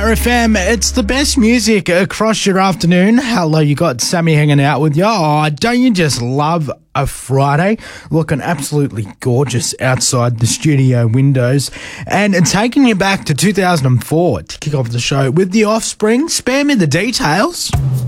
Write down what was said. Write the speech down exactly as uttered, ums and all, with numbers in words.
R F M, it's the best music across your afternoon. Hello, you got Sammy hanging out with you. Oh, don't you just love a Friday? Looking absolutely gorgeous outside the studio windows. And taking you back to two thousand four to kick off the show with The Offspring. Spare me the details.